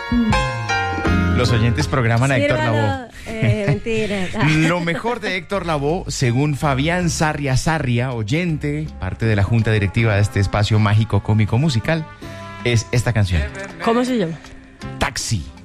Los oyentes programan a Héctor Lavoe. Mentira. Lo mejor de Héctor Lavoe, según Fabián Sarria, oyente, parte de la junta directiva de este espacio mágico cómico musical, es esta canción. ¿Cómo se llama? Taxi.